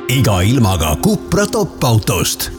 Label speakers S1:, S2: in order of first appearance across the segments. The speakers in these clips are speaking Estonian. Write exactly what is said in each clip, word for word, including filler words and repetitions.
S1: iga ilmaga Cupra top-autost.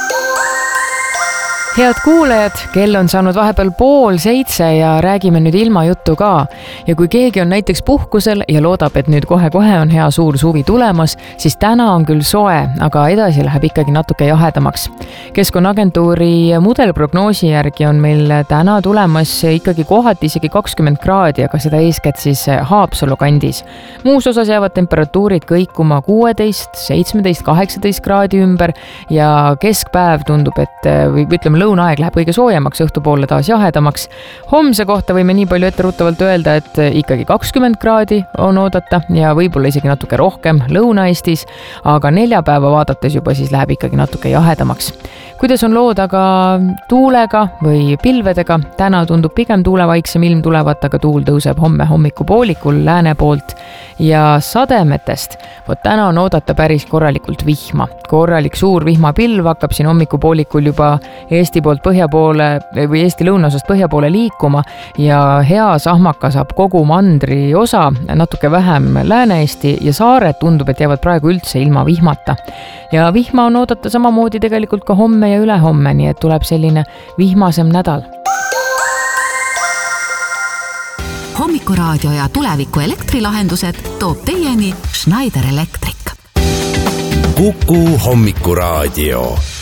S2: Head kuulajad, kell on saanud vahepeal pool seitse ja räägime nüüd ilmajuttu ka. Ja kui keegi on näiteks puhkusel ja loodab, et nüüd kohe-kohe on hea suur suvi tulemas, siis täna on küll soe, aga edasi läheb ikkagi natuke jahedamaks. Keskkonnaagentuuri mudelprognoosi järgi on meil täna tulemas ikkagi kohati isegi kakskümmend kraadi, aga seda eeskätt siis Haapsalu kandis. Muus osas jäävad temperatuurid kõikuma kuueteist, seitsmeteist, kaheksateist kraadi ümber ja keskpäev tundub, et või ütleme, lõunaaeg läheb kõige soojemaks, õhtupoole taas jahedamaks. Homse kohta võime nii palju etteruttavalt öelda, et ikkagi kakskümmend kraadi on oodata ja võib-olla isegi natuke rohkem Lõuna-Eestis, aga neljapäeva vaadates juba siis läheb ikkagi natuke jahedamaks. Kuidas on lood aga tuulega või pilvedega? Täna tundub pigem tuulevaiksem ilm tulevat, aga tuul tõuseb homme hommikupoolikul lääne poolt ja sademetest. Vot täna on oodata päris korralikult vihma. Korralik suur vihmapilv hakkab siin hommikupoolikul juba Eesti poolt põhja poole või Eesti lõunaosast põhja poole liikuma ja hea sahmaka saab kogu mandri osa, natuke vähem Lääne-Eesti ja saared tundub, et jäävad praegu üldse ilma vihmata. Ja vihma on oodata samamoodi tegelikult ka homme ja ülehomme, nii et tuleb selline vihmasem nädal.
S3: Hommikuraadio ja tuleviku elektrilahendused toob teieni Schneider Electric.
S1: Kuku Hommikuraadio.